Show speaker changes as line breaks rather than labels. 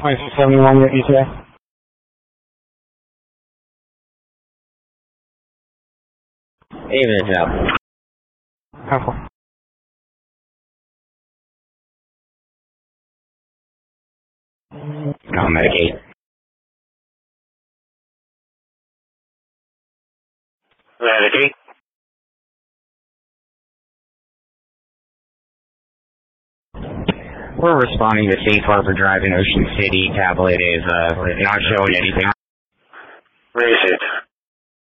2671, your ETA.
Even it's up.
Helpful.
No, Medicaid. Medicaid. We're responding to Safe Harbor Drive in Ocean City. Tablet is not showing anything. Where is it?